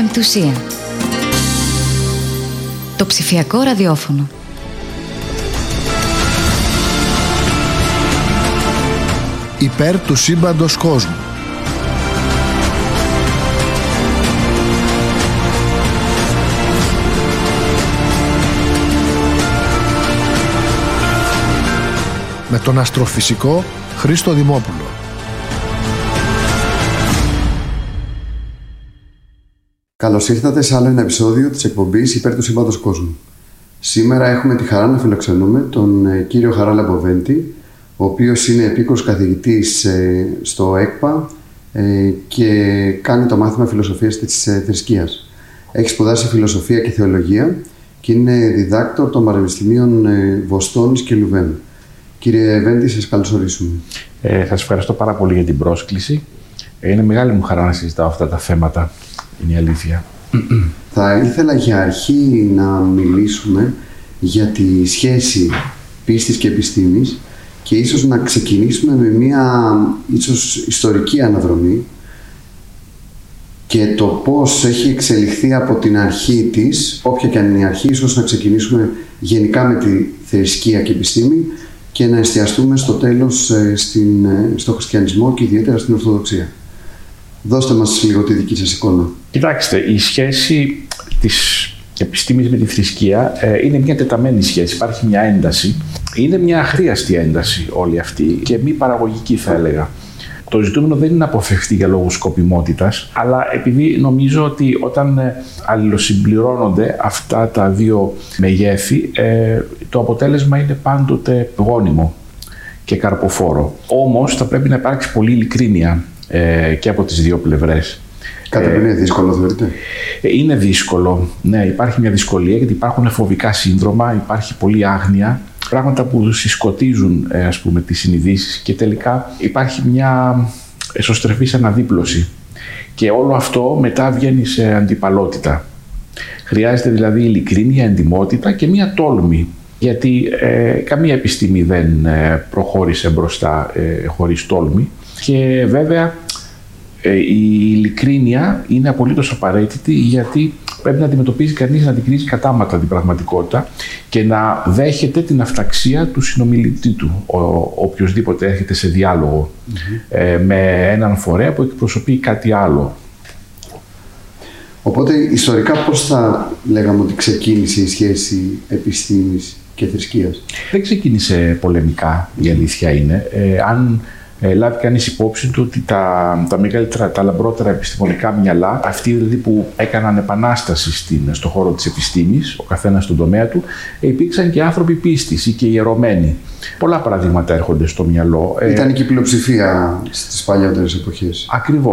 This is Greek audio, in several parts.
Πεμπτουσία. Το ψηφιακό ραδιόφωνο. Υπέρ του σύμπαντος κόσμου. Με τον αστροφυσικό Χρήστο Δημόπουλο. Καλώς ήρθατε σε άλλο ένα επεισόδιο της εκπομπής Υπέρ του σύμπαντος κόσμου. Σήμερα έχουμε τη χαρά να φιλοξενούμε τον κύριο Χαράλαμπο Λεποβέντη, ο οποίος είναι επίκουρος καθηγητής στο ΕΚΠΑ και κάνει το μάθημα φιλοσοφίας της θρησκείας. Έχει σπουδάσει φιλοσοφία και θεολογία και είναι διδάκτορ των Πανεπιστημίων Βοστόνης και Λουβένου. Κύριε Βέντη, σας καλωσορίσουμε. Σας ευχαριστώ πάρα πολύ για την πρόσκληση. Είναι μεγάλη μου χαρά να συζητάω αυτά τα θέματα. Είναι η αλήθεια. Θα ήθελα για αρχή να μιλήσουμε για τη σχέση πίστης και επιστήμης και ίσως να ξεκινήσουμε με μια ίσως ιστορική αναδρομή και το πώς έχει εξελιχθεί από την αρχή της, όποια και αν είναι η αρχή, ίσως να ξεκινήσουμε γενικά με τη θρησκεία και επιστήμη και να εστιαστούμε στο τέλος στο χριστιανισμό και ιδιαίτερα στην Ορθοδοξία. Δώστε μας λίγο τη δική σας εικόνα. Κοιτάξτε, η σχέση της επιστήμης με τη θρησκεία είναι μια τεταμένη σχέση. Υπάρχει μια ένταση. Είναι μια αχρίαστη ένταση όλη αυτή και μη παραγωγική, θα έλεγα. Το ζητούμενο δεν είναι να αποφευχθεί για λόγους σκοπιμότητας, αλλά επειδή νομίζω ότι όταν αλληλοσυμπληρώνονται αυτά τα δύο μεγέθη, το αποτέλεσμα είναι πάντοτε γόνιμο και καρποφόρο. Όμως θα πρέπει να υπάρξει πολλή ειλικρίνεια και από τις δύο πλευρές. Κάτι που είναι δύσκολο, θεωρείτε? Είναι δύσκολο. Ναι, υπάρχει μια δυσκολία γιατί υπάρχουν φοβικά σύνδρομα, υπάρχει πολλή άγνοια, πράγματα που συσκοτίζουν ας πούμε, τις συνειδήσεις και τελικά υπάρχει μια εσωστρεφής αναδίπλωση. Και όλο αυτό μετά βγαίνει σε αντιπαλότητα. Χρειάζεται δηλαδή ειλικρίνεια, εντιμότητα και μια τόλμη. Γιατί καμία επιστήμη δεν προχώρησε μπροστά χωρίς τόλμη. Και βέβαια η ειλικρίνεια είναι απολύτως απαραίτητη γιατί πρέπει να αντιμετωπίζει κανείς, να αντικρίζει κατάματα την πραγματικότητα και να δέχεται την αυταξία του συνομιλητή του, οποιοσδήποτε έρχεται σε διάλογο με έναν φορέα που εκπροσωπεί κάτι άλλο. Οπότε ιστορικά πώς θα λέγαμε ότι ξεκίνησε η σχέση επιστήμης και θρησκείας? Δεν ξεκίνησε πολεμικά, η αλήθεια είναι. Αν λάβει κανείς υπόψη του ότι τα μεγαλύτερα, τα λαμπρότερα επιστημονικά μυαλά, αυτοί δηλαδή που έκαναν επανάσταση στον χώρο της επιστήμης, ο καθένας στον τομέα του, υπήρξαν και άνθρωποι πίστης ή και ιερωμένοι. Πολλά παραδείγματα έρχονται στο μυαλό. Ήταν και η πλειοψηφία στις παλιότερες εποχές.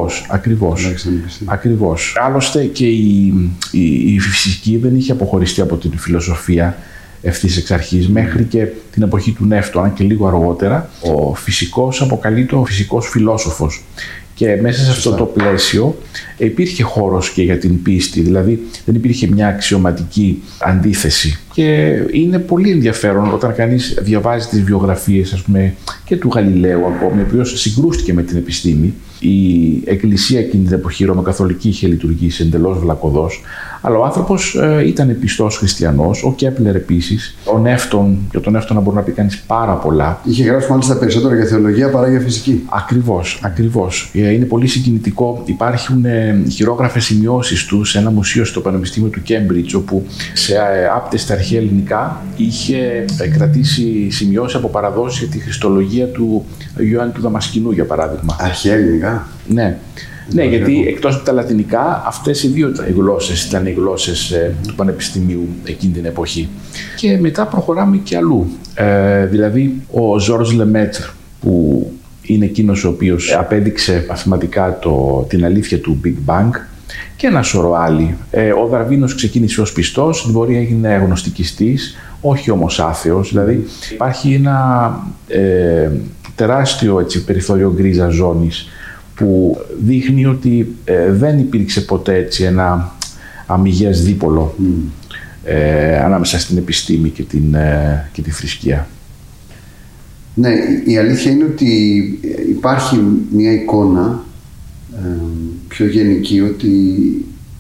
Ακριβώς. Άλλωστε και η φυσική δεν είχε αποχωριστεί από την φιλοσοφία ευθύς εξ αρχής, μέχρι και την εποχή του Νεύτωνα και λίγο αργότερα, ο φυσικός αποκαλείται ο φυσικός φιλόσοφος. Και μέσα σε αυτό το πλαίσιο υπήρχε χώρος και για την πίστη, δηλαδή δεν υπήρχε μια αξιωματική αντίθεση. Και είναι πολύ ενδιαφέρον όταν κανείς διαβάζει τις βιογραφίες, ας πούμε, και του Γαλιλαίου ακόμη, ο οποίος συγκρούστηκε με την επιστήμη. Η Εκκλησία εκείνη την εποχή ρωμακαθολική είχε λειτουργήσει εντελώς βλακωδώς, αλλά ο άνθρωπος ήταν πιστός χριστιανός, ο Κέπλερ επίσης, ο Νεύτων, για τον Νεύτωνα μπορεί να πει κανείς πάρα πολλά. Είχε γράψει μάλιστα περισσότερο για θεολογία παρά για φυσική. Ακριβώς. Είναι πολύ συγκινητικό. Υπάρχουν χειρόγραφες σημειώσεις του σε ένα μουσείο στο Πανεπιστήμιο του Κέμπριτζ, όπου σε άπτες στα αρχαία ελληνικά είχε κρατήσει σημειώσεις από παραδόσεις για τη χριστολογία του Ιωάννη του Δαμασκηνού, για παράδειγμα. Αρχαία ελληνικά. Ναι, γιατί εκτός από τα λατινικά, αυτές οι δύο γλώσσες ήταν οι γλώσσες του Πανεπιστημίου εκείνη την εποχή. Και μετά προχωράμε και αλλού. Δηλαδή, ο Ζορζ Λεμέτρ, που είναι εκείνος ο οποίος απέδειξε μαθηματικά την αλήθεια του Big Bang, και ένα σωρό άλλοι. Ο Δαρβίνος ξεκίνησε ως πιστός, στην πορεία έγινε γνωστικιστής, όχι όμως άθεος. Δηλαδή, υπάρχει ένα τεράστιο περιθώριο γκρίζα ζώνης που δείχνει ότι δεν υπήρξε ποτέ ένα αμιγές δίπολο ανάμεσα στην επιστήμη και τη θρησκεία. Ναι, η αλήθεια είναι ότι υπάρχει μια εικόνα πιο γενική ότι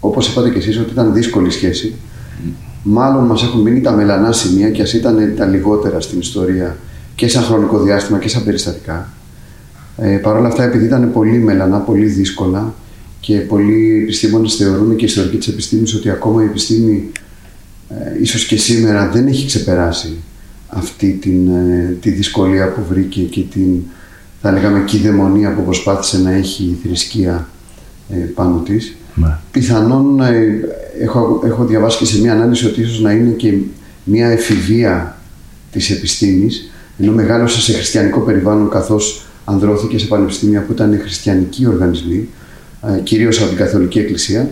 όπως είπατε και εσείς, ότι ήταν δύσκολη σχέση. Μάλλον μας έχουν μείνει τα μελανά σημεία, και ας ήταν τα λιγότερα στην ιστορία και σαν χρονικό διάστημα και σαν περιστατικά. Παρ' όλα αυτά, επειδή ήταν πολύ μελανά, πολύ δύσκολα, και πολλοί επιστήμονες θεωρούν, και ιστορικοί της επιστήμης, ότι ακόμα η επιστήμη ίσως και σήμερα δεν έχει ξεπεράσει αυτή τη δυσκολία που βρήκε και την, θα λέγαμε, κυδαιμονία που προσπάθησε να έχει η θρησκεία πάνω της. Ναι. Πιθανόν έχω διαβάσει και σε μια ανάλυση ότι ίσως να είναι και μια εφηβεία της επιστήμης, ενώ μεγάλωσε σε χριστιανικό περιβάλλον, καθώς ανδρώθηκε σε πανεπιστήμια που ήταν χριστιανικοί οργανισμοί, κυρίως από την Καθολική Εκκλησία,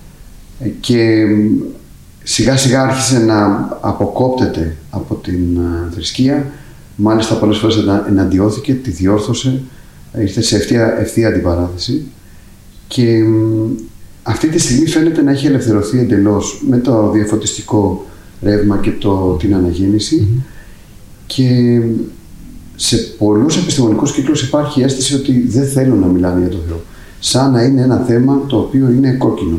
και σιγά σιγά άρχισε να αποκόπτεται από την θρησκεία. Μάλιστα πολλές φορές εναντιώθηκε, τη διόρθωσε, ήρθε σε ευθεία αντιπαράθεση, και αυτή τη στιγμή φαίνεται να έχει ελευθερωθεί εντελώς με το διαφωτιστικό ρεύμα και την αναγέννηση. Και σε πολλούς επιστημονικούς κύκλους υπάρχει η αίσθηση ότι δεν θέλουν να μιλάνε για τον Θεό, σαν να είναι ένα θέμα το οποίο είναι κόκκινο.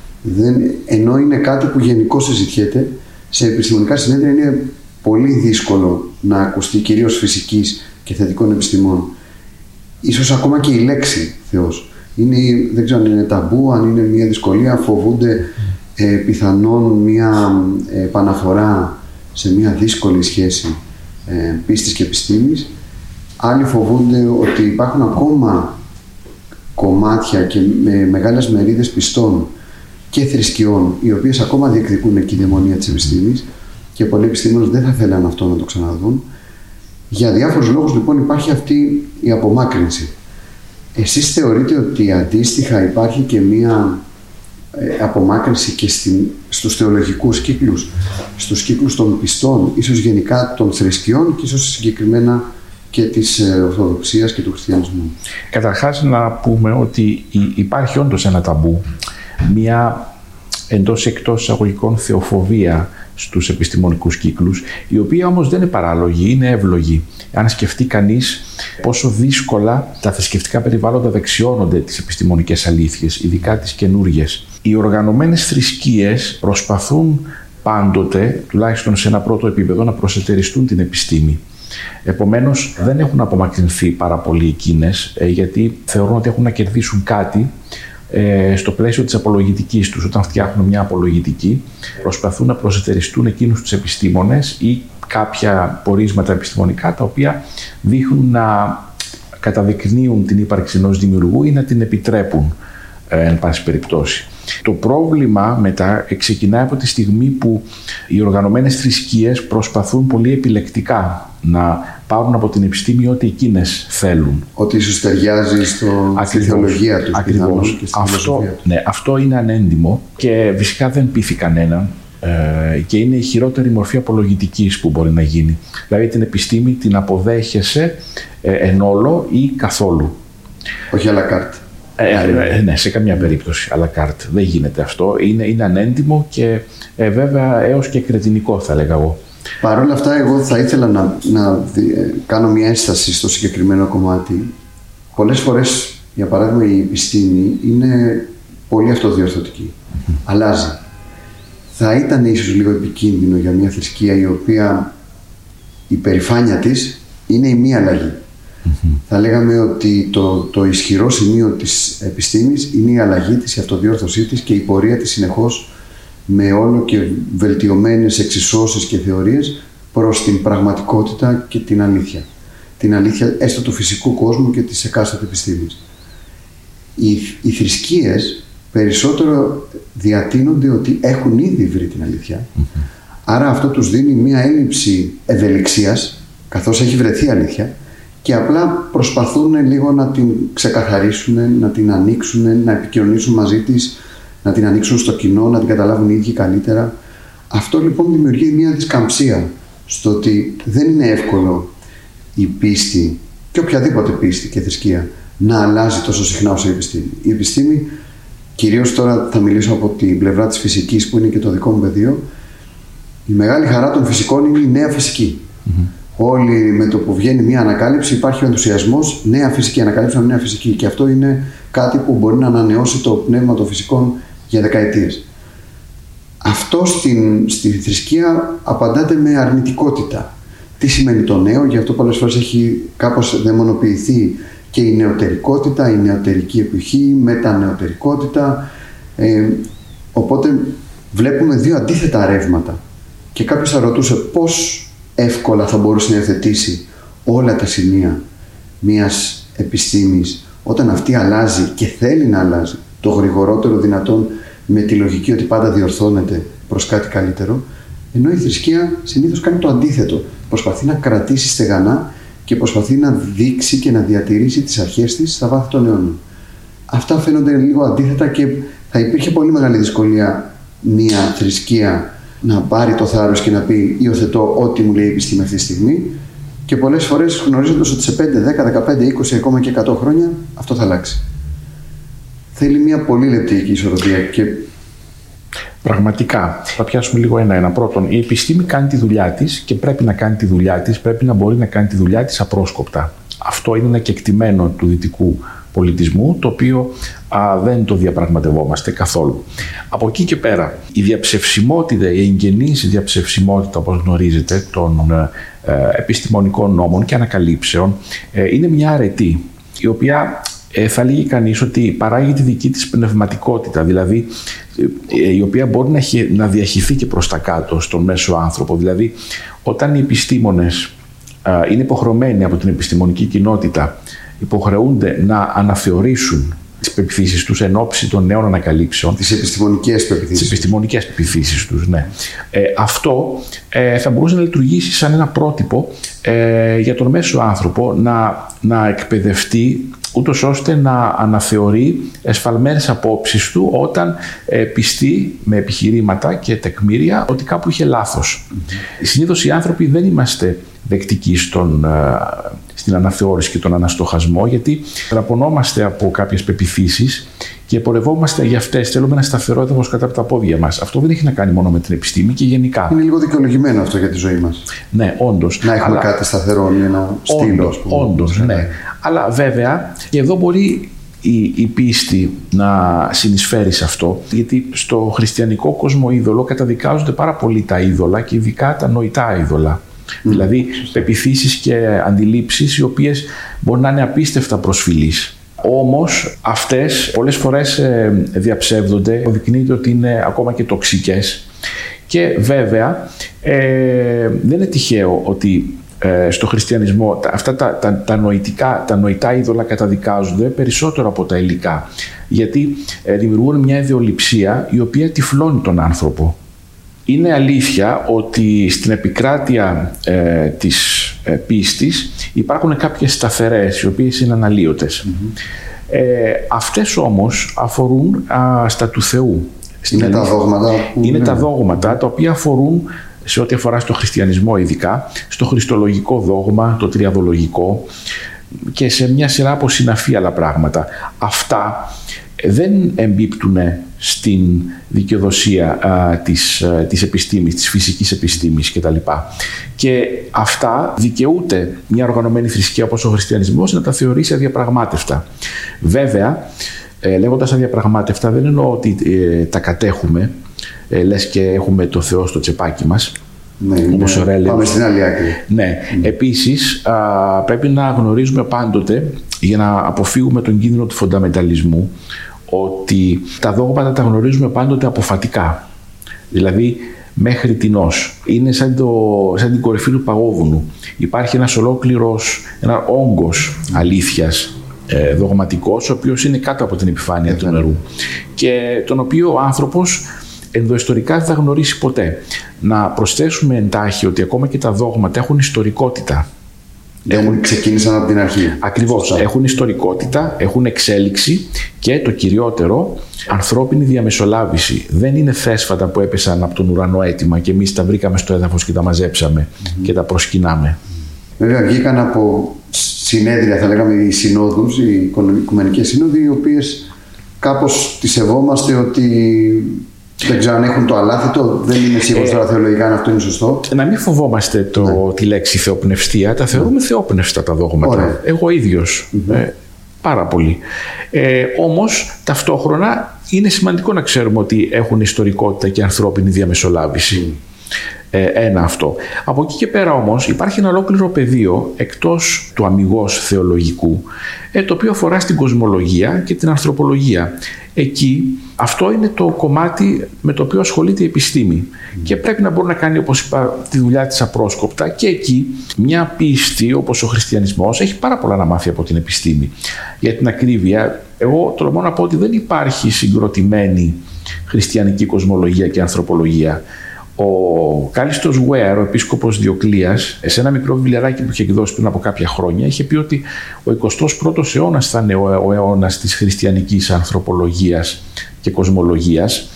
Ενώ είναι κάτι που γενικώς συζητιέται, σε επιστημονικά συνέδρια είναι πολύ δύσκολο να ακουστεί, κυρίως φυσικής και θετικών επιστημών. Ίσως ακόμα και η λέξη Θεός. Δεν ξέρω αν είναι ταμπού, αν είναι μια δυσκολία, φοβούνται πιθανόν μια επαναφορά σε μια δύσκολη σχέση πίστης και επιστήμης. Άλλοι φοβούνται ότι υπάρχουν ακόμα κομμάτια και μεγάλες μερίδες πιστών και θρησκειών, οι οποίες ακόμα διεκδικούν τη δαιμονία της επιστήμης, και πολλοί επιστήμονες δεν θα θέλαν αυτό να το ξαναδούν. Για διάφορους λόγους λοιπόν υπάρχει αυτή η απομάκρυνση. Εσείς θεωρείτε ότι αντίστοιχα υπάρχει και μία απομάκρυνση και στους θεολογικούς κύκλους, στους κύκλους των πιστών, ίσως γενικά των θρησκειών και ίσως συγκεκριμένα και της Ορθοδοξίας και του Χριστιανισμού? Καταρχάς να πούμε ότι υπάρχει όντως ένα ταμπού, μια εντός-εκτός εισαγωγικών θεοφοβία στους επιστημονικούς κύκλους, η οποία όμως δεν είναι παράλογη, είναι εύλογη. Αν σκεφτεί κανείς πόσο δύσκολα τα θρησκευτικά περιβάλλοντα δεξιώνονται τις επιστημονικές αλήθειες, ειδικά τις καινούργιες. Οι οργανωμένες θρησκείες προσπαθούν πάντοτε, τουλάχιστον σε ένα πρώτο επίπεδο, να προσετεριστούν την επιστήμη. Επομένως, δεν έχουν απομακρυνθεί πάρα πολύ εκείνες, γιατί θεωρούν ότι έχουν να κερδίσουν κάτι στο πλαίσιο της απολογητικής τους. Όταν φτιάχνουν μια απολογητική, προσπαθούν να προσετεριστούν εκείνους τους επιστήμονες ή κάποια πορίσματα επιστημονικά, τα οποία δείχνουν να καταδεικνύουν την ύπαρξη ενός δημιουργού ή να την επιτρέπουν, εν πάση περιπτώσει. Το πρόβλημα μετά ξεκινάει από τη στιγμή που οι οργανωμένες θρησκείες προσπαθούν πολύ επιλεκτικά να πάρουν από την επιστήμη ό,τι εκείνες θέλουν. Ότι ίσως ταιριάζει στη θεολογία τους. Ακριβώς. Αυτό είναι ανέντιμο και φυσικά δεν πείθει κανέναν, και είναι η χειρότερη μορφή απολογητικής που μπορεί να γίνει. Δηλαδή την επιστήμη την αποδέχεσαι εν όλο ή καθόλου. Όχι à la carte. Ναι, σε καμία περίπτωση à la carte. Δεν γίνεται αυτό. Είναι ανέντιμο και βέβαια έως και κρετινικό, θα λέγα εγώ. Παρ' όλα αυτά, εγώ θα ήθελα να κάνω μια ένσταση στο συγκεκριμένο κομμάτι. Πολλές φορές, για παράδειγμα, η επιστήμη είναι πολύ αυτοδιορθωτική. Αλλάζει. Θα ήταν ίσως λίγο επικίνδυνο για μια θρησκεία η οποία η περηφάνεια της είναι η μη αλλαγή. Θα λέγαμε ότι το ισχυρό σημείο της επιστήμης είναι η αλλαγή της, η αυτοδιόρθωσή της και η πορεία της συνεχώς με όλο και βελτιωμένες εξισώσεις και θεωρίες προς την πραγματικότητα και την αλήθεια. Την αλήθεια έστω του φυσικού κόσμου και της εκάστοτε επιστήμης. Οι θρησκείες περισσότερο διατείνονται ότι έχουν ήδη βρει την αλήθεια, άρα αυτό τους δίνει μια έλλειψη ευελιξίας, καθώς έχει βρεθεί αλήθεια, και απλά προσπαθούν λίγο να την ξεκαθαρίσουν, να την ανοίξουν, να επικοινωνήσουν μαζί της, να την ανοίξουν στο κοινό, να την καταλάβουν οι ίδιοι καλύτερα. Αυτό λοιπόν δημιουργεί μια δισκαμψία στο ότι δεν είναι εύκολο η πίστη και οποιαδήποτε πίστη και θρησκεία να αλλάζει τόσο συχνά όσο η επιστήμη. Η επιστήμη, κυρίως τώρα θα μιλήσω από την πλευρά της φυσικής που είναι και το δικό μου πεδίο, η μεγάλη χαρά των φυσικών είναι η νέα φυσική. Όλοι με το που βγαίνει μια ανακάλυψη υπάρχει ο ενθουσιασμός, νέα φυσική, ανακαλύψαμε νέα φυσική, και αυτό είναι κάτι που μπορεί να ανανεώσει το πνεύμα των φυσικών για δεκαετίες. Αυτό στη θρησκεία απαντάται με αρνητικότητα. Τι σημαίνει το νέο, γι' αυτό πολλές φορές έχει κάπως δαιμονοποιηθεί και η νεωτερικότητα, η νεωτερική εποχή, μετανεωτερικότητα. Οπότε βλέπουμε δύο αντίθετα ρεύματα. Και κάποιος θα ρωτούσε πώς εύκολα θα μπορούσε να υιοθετήσει όλα τα σημεία μιας επιστήμης όταν αυτή αλλάζει και θέλει να αλλάζει το γρηγορότερο δυνατόν, με τη λογική ότι πάντα διορθώνεται προς κάτι καλύτερο, ενώ η θρησκεία συνήθως κάνει το αντίθετο. Προσπαθεί να κρατήσει στεγανά και προσπαθεί να δείξει και να διατηρήσει τις αρχές της στα βάθη των αιώνων. Αυτά φαίνονται λίγο αντίθετα και θα υπήρχε πολύ μεγάλη δυσκολία μια θρησκεία να πάρει το θάρρος και να πει υιοθετώ ό,τι μου λέει η επιστήμη αυτή τη στιγμή, και πολλές φορές γνωρίζοντας ότι σε 5, 10, 15, 20, ακόμα και 100 χρόνια αυτό θα αλλάξει. Θέλει μια πολύ λεπτή ισορροπία και... Πραγματικά. Θα πιάσουμε λίγο ένα-ένα. Πρώτον, η επιστήμη κάνει τη δουλειά της και πρέπει να κάνει τη δουλειά της, πρέπει να μπορεί να κάνει τη δουλειά της απρόσκοπτα. Αυτό είναι ένα κεκτημένο του δυτικού πολιτισμού, το οποίο δεν το διαπραγματευόμαστε καθόλου. Από εκεί και πέρα, η διαψευσιμότητα, η εγγενής διαψευσιμότητα, όπως γνωρίζετε, των επιστημονικών νόμων και ανακαλύψεων, είναι μια αρετή, η οποία θα λέγει κανείς ότι παράγει τη δική της πνευματικότητα, δηλαδή η οποία μπορεί να διαχυθεί και προς τα κάτω στον μέσο άνθρωπο. Δηλαδή, όταν οι επιστήμονες είναι υποχρεωμένοι από την επιστημονική κοινότητα, υποχρεούνται να αναθεωρήσουν τις πεποιθήσεις τους εν ώψη των νέων ανακαλύψεων. Τις επιστημονικές πεποιθήσεις. Τις επιστημονικές πεποιθήσεις τους, ναι. Αυτό θα μπορούσε να λειτουργήσει σαν ένα πρότυπο για τον μέσο άνθρωπο να εκπαιδευτεί, ούτως ώστε να αναθεωρεί εσφαλμένες απόψεις του όταν πιστεί με επιχειρήματα και τεκμήρια ότι κάπου είχε λάθος. Συνήθως οι άνθρωποι δεν είμαστε δεκτικοί στην αναθεώρηση και τον αναστοχασμό, γιατί τραπωνόμαστε από κάποιες πεποιθήσεις και πορευόμαστε για αυτές. Θέλουμε ένα σταθερό έδαφος κατά από τα πόδια μας. Αυτό δεν έχει να κάνει μόνο με την επιστήμη και γενικά. Είναι λίγο δικαιολογημένο αυτό για τη ζωή μας. Ναι, όντως. Να έχουμε κάτι σταθερό, ένα στήλο, ας πούμε. Όντως, ναι. Αλλά βέβαια, και εδώ μπορεί η πίστη να συνεισφέρει σε αυτό, γιατί στο χριστιανικό κοσμοείδωλο καταδικάζονται πάρα πολύ τα είδωλα και ειδικά τα νοητά είδωλα. Δηλαδή, πεποιθήσεις και αντιλήψεις οι οποίες μπορεί να είναι απίστευτα προσφυλείς. Όμως, αυτές πολλές φορές διαψεύδονται, αποδεικνύεται ότι είναι ακόμα και τοξικές. Και βέβαια, δεν είναι τυχαίο ότι στο χριστιανισμό αυτά τα νοητά είδωλα καταδικάζονται περισσότερο από τα υλικά, γιατί δημιουργούν μια ιδεολειψία η οποία τυφλώνει τον άνθρωπο. Είναι αλήθεια ότι στην επικράτεια της πίστης υπάρχουν κάποιες σταθερές, οι οποίες είναι αναλύωτες. Αυτές όμως αφορούν στα του Θεού. Είναι τα δόγματα. Είναι τα δόγματα τα οποία αφορούν, σε ό,τι αφορά στο χριστιανισμό ειδικά, στο χριστολογικό δόγμα, το τριαδολογικό και σε μια σειρά από συναφή άλλα πράγματα. Αυτά δεν εμπίπτουν στην δικαιοδοσία της επιστήμης, της φυσικής επιστήμης κτλ. Και αυτά δικαιούται μια οργανωμένη θρησκεία όπως ο χριστιανισμός να τα θεωρήσει αδιαπραγμάτευτα. Βέβαια, λέγοντας αδιαπραγμάτευτα, δεν εννοώ ότι τα κατέχουμε, λες και έχουμε το Θεό στο τσεπάκι μας. Ναι, πάμε στην άλλη άκρη. Ναι. Επίσης, πρέπει να γνωρίζουμε πάντοτε, για να αποφύγουμε τον κίνδυνο του φονταμενταλισμού, ότι τα δόγματα τα γνωρίζουμε πάντοτε αποφατικά. Δηλαδή, μέχρι τινός. Είναι σαν την κορυφή του παγόβουνου. Υπάρχει ένα όγκος αλήθειας δογματικός, ο οποίος είναι κάτω από την επιφάνεια του νερού και τον οποίο ο άνθρωπος ενδοϊστορικά δεν θα γνωρίσει ποτέ. Να προσθέσουμε εντάχει ότι ακόμα και τα δόγματα έχουν ιστορικότητα. Ξεκίνησαν από την αρχή. Ακριβώς. Έχουν ιστορικότητα, έχουν εξέλιξη και το κυριότερο, ανθρώπινη διαμεσολάβηση. Δεν είναι θέσφατα που έπεσαν από τον ουρανό έτοιμα και εμείς τα βρήκαμε στο έδαφος και τα μαζέψαμε και τα προσκυνάμε. Βέβαια, βγήκαν από συνέδρια, θα λέγαμε, οι συνόδους, οι οικουμενικές σύνοδοι, οι οποίες κάπως τις σεβόμαστε ότι δεν ξέρω αν έχουν το αλάθητο, δεν είμαι σίγουρος τώρα θεολογικά αν αυτό είναι σωστό. Να μην φοβόμαστε τη λέξη θεοπνευστία, τα θεωρούμε θεόπνευστα τα δόγματα. Ωραία. Εγώ ίδιος. Πάρα πολύ. Όμως ταυτόχρονα είναι σημαντικό να ξέρουμε ότι έχουν ιστορικότητα και ανθρώπινη διαμεσολάβηση. Ένα αυτό. Από εκεί και πέρα όμως υπάρχει ένα ολόκληρο πεδίο εκτός του αμιγώς θεολογικού, το οποίο αφορά στην κοσμολογία και την ανθρωπολογία. Εκεί αυτό είναι το κομμάτι με το οποίο ασχολείται η επιστήμη και πρέπει να μπορεί να κάνει, όπως είπα, τη δουλειά της απρόσκοπτα, και εκεί μια πίστη όπως ο χριστιανισμός έχει πάρα πολλά να μάθει από την επιστήμη. Για την ακρίβεια, εγώ τολμώ να πω ότι δεν υπάρχει συγκροτημένη χριστιανική κοσμολογία και ανθρωπολογία. Ο Κάλιστος Γουέρ, ο επίσκοπος Διοκλείας, σε ένα μικρό βιβλιαράκι που είχε εκδώσει πριν από κάποια χρόνια, είχε πει ότι ο 21ος αιώνας θα είναι ο αιώνας της χριστιανικής ανθρωπολογίας και κοσμολογίας.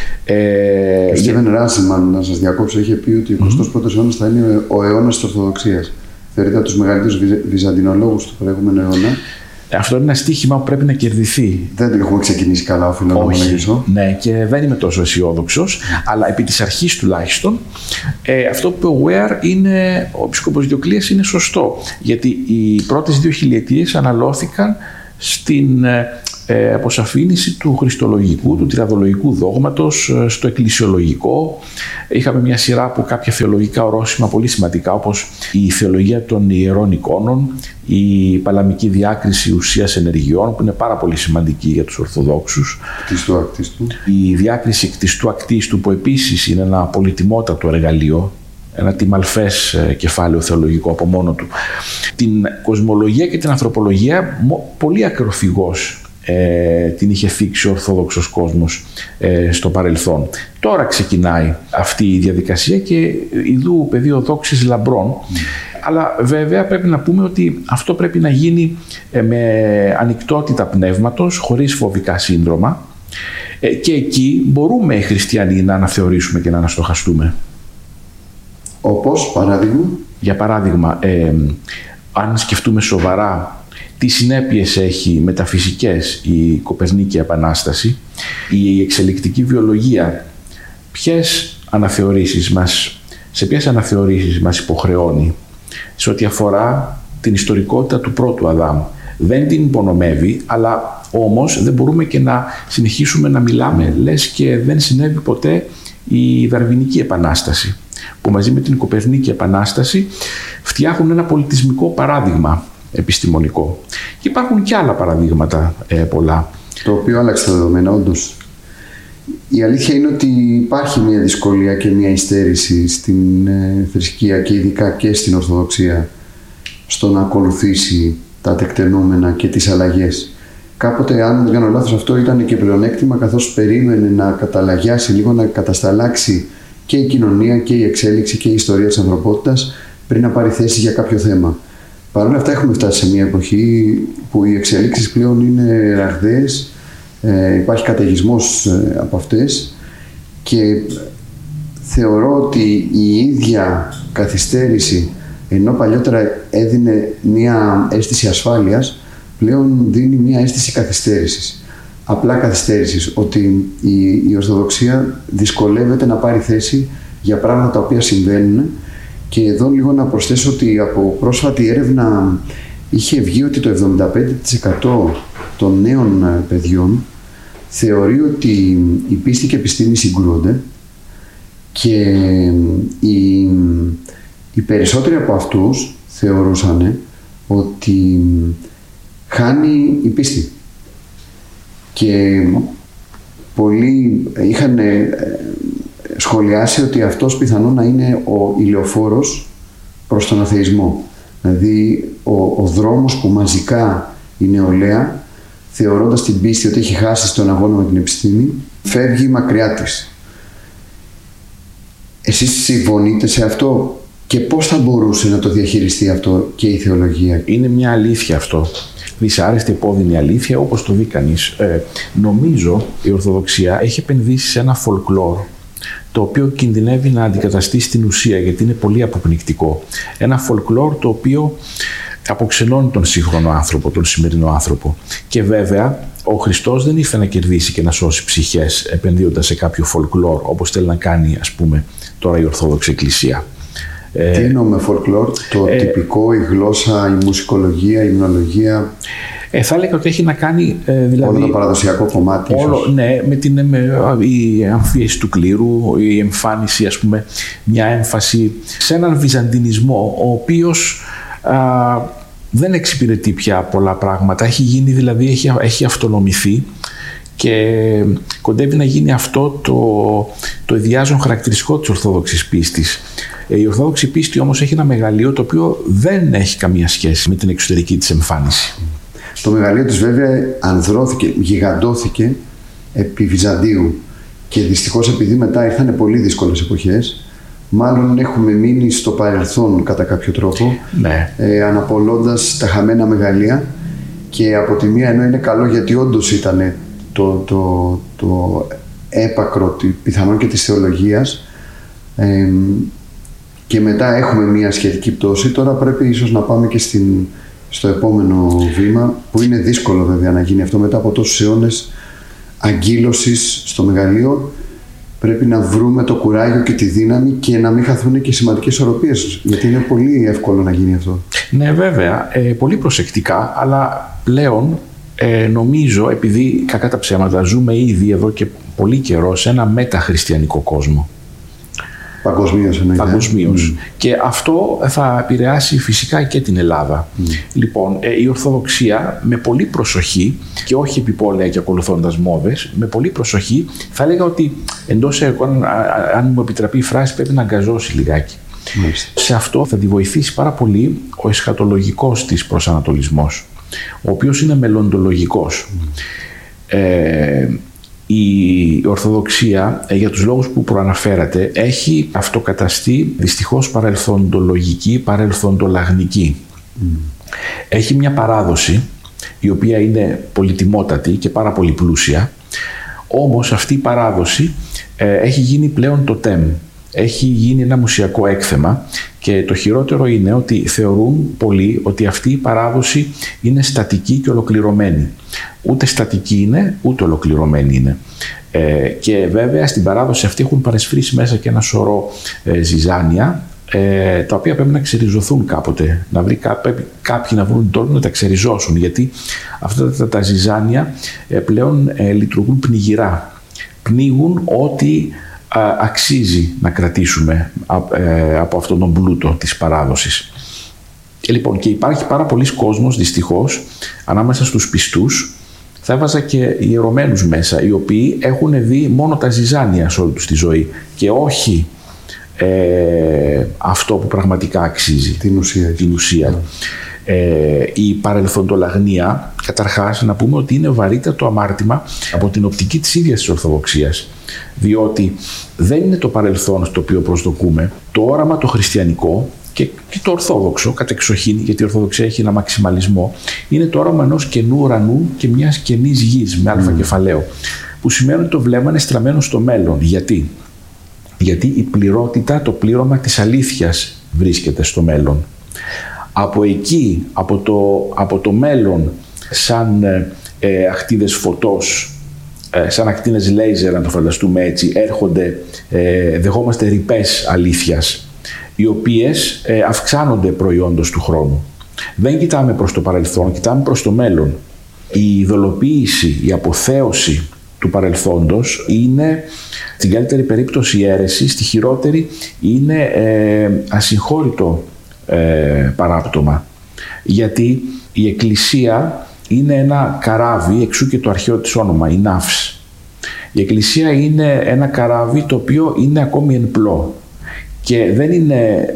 Ο Στίβεν Ράσιμαν, να σας διακόψω, είχε πει ότι ο 21ος αιώνας θα είναι ο αιώνας της Ορθοδοξίας. Θεωρείται από τους μεγαλύτερους βυζαντινολόγους του προηγούμενου αιώνα. Αυτό είναι ένα στοίχημα που πρέπει να κερδιθεί. Δεν έχουμε ξεκινήσει καλά, οφείλω να ομολογήσω. Ναι, και δεν είμαι τόσο αισιόδοξος, αλλά επί της αρχής τουλάχιστον, αυτό που είπε ο Γουέρ, ο επίσκοπος Διοκλείας, είναι σωστό. Γιατί οι πρώτες 2 χιλιετίες αναλώθηκαν στην αποσαφήνιση του χριστολογικού, του τριαδολογικού δόγματος, στο εκκλησιολογικό. Είχαμε μια σειρά από κάποια θεολογικά ορόσημα πολύ σημαντικά, όπως η θεολογία των ιερών εικόνων, η παλαμική διάκριση ουσίας ενεργειών, που είναι πάρα πολύ σημαντική για τους Ορθοδόξους. Κτιστού-ακτίστου. Η διάκριση κτιστού-ακτίστου, που επίσης είναι ένα πολυτιμότατο εργαλείο, ένα τιμαλφές κεφάλαιο θεολογικό από μόνο του. Την κοσμολογία και την ανθρωπολογία πολύ ακροφυγώς την είχε θίξει ο Ορθόδοξος κόσμος στο παρελθόν. Τώρα ξεκινάει αυτή η διαδικασία και ιδού πεδίο δόξης λαμπρών. Αλλά βέβαια πρέπει να πούμε ότι αυτό πρέπει να γίνει με ανοιχτότητα πνεύματος, χωρίς φοβικά σύνδρομα, και εκεί μπορούμε οι χριστιανοί να αναθεωρήσουμε και να αναστοχαστούμε. Όπως παράδειγμα? Για παράδειγμα, αν σκεφτούμε σοβαρά τι συνέπειες έχει μεταφυσικές η Κοπερνίκη Επανάσταση, η εξελικτική βιολογία, σε ποιες αναθεωρήσεις μας υποχρεώνει σε ό,τι αφορά την ιστορικότητα του πρώτου Αδάμ. Δεν την υπονομεύει, αλλά όμως δεν μπορούμε και να συνεχίσουμε να μιλάμε λες και δεν συνέβη ποτέ η Δαρβινική Επανάσταση, που μαζί με την Κοπερνίκη Επανάσταση φτιάχνουν ένα πολιτισμικό παράδειγμα επιστημονικό. Και υπάρχουν και άλλα παραδείγματα πολλά. Το οποίο άλλαξε τα δεδομένα, όντως. Η αλήθεια είναι ότι υπάρχει μια δυσκολία και μια υστέρηση στην θρησκεία και ειδικά και στην Ορθοδοξία στο να ακολουθήσει τα τεκτενόμενα και τις αλλαγές. Κάποτε, αν δεν κάνω λάθος, αυτό ήταν και πλεονέκτημα, καθώς περίμενε να καταλαγιάσει λίγο, να κατασταλάξει και η κοινωνία και η εξέλιξη και η ιστορία της ανθρωπότητας πριν να πάρει θέση για κάποιο θέμα. Παρ' όλα αυτά έχουμε φτάσει σε μια εποχή που οι εξελίξεις πλέον είναι ραγδαίες, υπάρχει καταιγισμός από αυτές και θεωρώ ότι η ίδια καθυστέρηση, ενώ παλιότερα έδινε μια αίσθηση ασφάλειας, πλέον δίνει μια αίσθηση καθυστέρησης. Απλά καθυστέρησης, ότι η Ορθοδοξία δυσκολεύεται να πάρει θέση για πράγματα τα οποία συμβαίνουν. Και εδώ λίγο να προσθέσω ότι από πρόσφατη έρευνα είχε βγει ότι το 75% των νέων παιδιών θεωρεί ότι η πίστη και η επιστήμη συγκρούονται και οι περισσότεροι από αυτούς θεωρούσαν ότι χάνει η πίστη. Και πολλοί είχαν σχολιάσει ότι αυτός πιθανόν να είναι ο ηλεοφόρος προς τον αθεισμό. Δηλαδή ο δρόμος που μαζικά η νεολαία, θεωρώντας την πίστη ότι έχει χάσει στον αγώνα με την επιστήμη, φεύγει μακριά της. Εσείς συμφωνείτε σε αυτό και πώς θα μπορούσε να το διαχειριστεί αυτό και η θεολογία? Είναι μια αλήθεια αυτό. Δυσάρεστη, επώδυνη αλήθεια, όπως το δει κανείς. Νομίζω η Ορθοδοξία έχει επενδύσει σε ένα folklore, το οποίο κινδυνεύει να αντικαταστήσει την ουσία, γιατί είναι πολύ αποπνικτικό. Ένα folklore το οποίο αποξενώνει τον σύγχρονο άνθρωπο, τον σημερινό άνθρωπο. Και βέβαια, ο Χριστός δεν ήρθε να κερδίσει και να σώσει ψυχές επενδύοντας σε κάποιο folklore, όπως θέλει να κάνει, ας πούμε, τώρα η Ορθόδοξη Εκκλησία. Τι εννοούμε folklore? Το τυπικό, η γλώσσα, η μουσικολογία, η υμνολογία? Θα έλεγα ότι έχει να κάνει δηλαδή, όλο το παραδοσιακό κομμάτι. Ναι, η αμφίεση του κλήρου, η εμφάνιση, ας πούμε, μια έμφαση σε έναν βυζαντινισμό, ο οποίος δεν εξυπηρετεί πια πολλά πράγματα. Έχει γίνει, δηλαδή, έχει αυτονομηθεί και κοντεύει να γίνει αυτό το ιδιάζον χαρακτηριστικό της Ορθόδοξης πίστης. Η Ορθόδοξη πίστη όμως έχει ένα μεγαλείο το οποίο δεν έχει καμία σχέση με την εξωτερική της εμφάνιση. Το μεγαλείο της βέβαια ανδρώθηκε, γιγαντώθηκε επί Βυζαντίου και δυστυχώς επειδή μετά ήρθαν πολύ δύσκολες εποχές, μάλλον έχουμε μείνει στο παρελθόν κατά κάποιο τρόπο, ναι. Αναπολώντας τα χαμένα μεγαλεία, και από τη μία ενώ είναι καλό γιατί όντως ήταν το έπακρο πιθανόν και της θεολογίας, και μετά έχουμε μια σχετική πτώση. Τώρα πρέπει ίσως να πάμε και στο επόμενο βήμα, που είναι δύσκολο βέβαια να γίνει αυτό μετά από τόσους αιώνες αγκύλωσης στο μεγαλείο. Πρέπει να βρούμε το κουράγιο και τη δύναμη και να μην χαθούν και σημαντικές ισορροπίες, γιατί είναι πολύ εύκολο να γίνει αυτό. Ναι, βέβαια, πολύ προσεκτικά, αλλά πλέον νομίζω, επειδή κακά τα ψέματα ζούμε ήδη εδώ και πολύ καιρό σε ένα μεταχριστιανικό κόσμο. Παγκοσμίως. Και αυτό θα επηρεάσει φυσικά και την Ελλάδα. Λοιπόν, η Ορθοδοξία με πολύ προσοχή, και όχι επιπόλαια και ακολουθώντας μόδες, με πολύ προσοχή θα έλεγα ότι εντός εικόνων, αν μου επιτραπεί η φράση, πρέπει να αγκαζώσει λιγάκι. Σε αυτό θα τη βοηθήσει πάρα πολύ ο εσχατολογικός της προσανατολισμός, ο οποίος είναι μελλοντολογικός. Η Ορθοδοξία, για τους λόγους που προαναφέρατε, έχει αυτοκαταστεί δυστυχώς παρελθοντολογική, παρελθοντολαγνική. Έχει μια παράδοση η οποία είναι πολυτιμότατη και πάρα πολύ πλούσια, όμως αυτή η παράδοση έχει γίνει πλέον το τεμ. Έχει γίνει ένα μουσιακό έκθεμα και το χειρότερο είναι ότι θεωρούν πολλοί ότι αυτή η παράδοση είναι στατική και ολοκληρωμένη. Ούτε στατική είναι, ούτε ολοκληρωμένη είναι. Και βέβαια στην παράδοση αυτή έχουν παρεσφρήσει μέσα και ένα σωρό ζυζάνια, τα οποία πρέπει να ξεριζωθούν κάποτε. Κάποιοι να βρουν τόλμη να τα ξεριζώσουν, γιατί αυτά τα ζυζάνια πλέον λειτουργούν πνιγυρά. Πνίγουν ό,τι αξίζει να κρατήσουμε από αυτόν τον πλούτο της παράδοσης. Και λοιπόν, και υπάρχει πάρα πολλοί κόσμος, δυστυχώς, ανάμεσα στους πιστούς, θα έβαζα και ιερωμένους μέσα, οι οποίοι έχουν δει μόνο τα ζυζάνια σε όλη τους τη ζωή και όχι αυτό που πραγματικά αξίζει, την ουσία. Η παρελθοντολαγνία, καταρχάς να πούμε ότι είναι βαρύτατο αμάρτημα από την οπτική της ίδιας της Ορθοδοξίας, διότι δεν είναι το παρελθόν στο οποίο προσδοκούμε, το όραμα το χριστιανικό και το ορθόδοξο κατεξοχήν, γιατί η Ορθοδοξία έχει ένα μαξιμαλισμό, είναι το όραμα ενός καινού ουρανού και μιας καινής γης με αλφα κεφαλαίο, που σημαίνει ότι το βλέμμα είναι στραμμένο στο μέλλον. Γιατί η πληρότητα, το πλήρωμα της αλήθειας βρίσκεται στο μέλλον. Από εκεί, από το μέλλον, σαν ακτίδες φωτός, σαν ακτίνες λέιζερ, να το φανταστούμε έτσι, δεχόμαστε ρηπές αλήθειας, οι οποίες αυξάνονται προϊόντος του χρόνου. Δεν κοιτάμε προς το παρελθόν, κοιτάμε προς το μέλλον. Η ειδωλοποίηση, η αποθέωση του παρελθόντος είναι, στην καλύτερη περίπτωση, η αίρεση, στη χειρότερη είναι ασυγχώρητο παράπτωμα. Γιατί η Εκκλησία είναι ένα καράβι, εξού και το αρχαίο της όνομα, η ναύς. Η Εκκλησία είναι ένα καράβι το οποίο είναι ακόμη εν πλώ και δεν είναι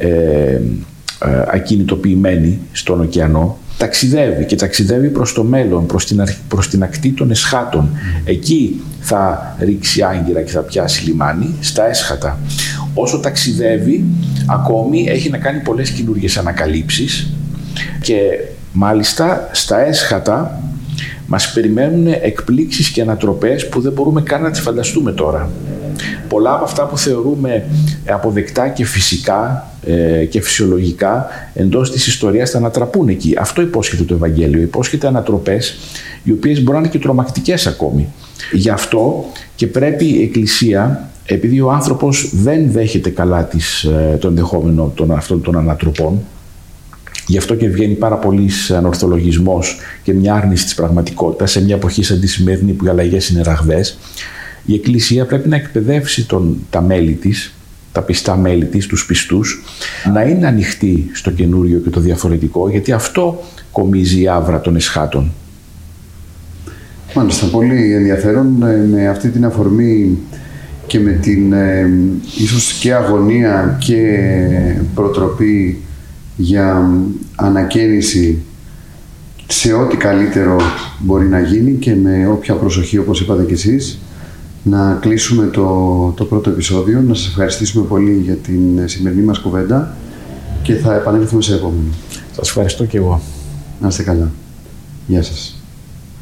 ακινητοποιημένη στον ωκεανό. Ταξιδεύει και ταξιδεύει προς το μέλλον, προς την ακτή των εσχάτων. Εκεί θα ρίξει άγκυρα και θα πιάσει λιμάνι, στα έσχατα. Όσο ταξιδεύει, ακόμη έχει να κάνει πολλές καινούργιες ανακαλύψεις και μάλιστα στα έσχατα μας περιμένουν εκπλήξεις και ανατροπές που δεν μπορούμε καν να τις φανταστούμε τώρα. Πολλά από αυτά που θεωρούμε αποδεκτά και φυσικά και φυσιολογικά εντός της ιστορίας θα ανατραπούν εκεί. Αυτό υπόσχεται το Ευαγγέλιο. Υπόσχεται ανατροπές οι οποίες μπορεί να είναι και τρομακτικές ακόμη. Γι' αυτό και πρέπει η Εκκλησία, επειδή ο άνθρωπος δεν δέχεται καλά το ενδεχόμενο αυτών των ανατροπών, Γι' αυτό και βγαίνει πάρα πολύ ανορθολογισμός και μια άρνηση της πραγματικότητας σε μια εποχή σαν τη σημερινή που οι αλλαγές είναι ραγδαίες. Η Εκκλησία πρέπει να εκπαιδεύσει τα μέλη της, τα πιστά μέλη της, τους πιστούς, να είναι ανοιχτοί στο καινούριο και το διαφορετικό, γιατί αυτό κομίζει η άβρα των εσχάτων. Μάλιστα, πολύ ενδιαφέρον. Με αυτή την αφορμή και με την ίσως και αγωνία και προτροπή για ανακαίνιση σε ό,τι καλύτερο μπορεί να γίνει και με όποια προσοχή, όπως είπατε κι εσείς, να κλείσουμε το πρώτο επεισόδιο. Να σας ευχαριστήσουμε πολύ για την σημερινή μας κουβέντα και θα επανέλθουμε σε επόμενο. Σας ευχαριστώ και εγώ. Να είστε καλά. Γεια σας.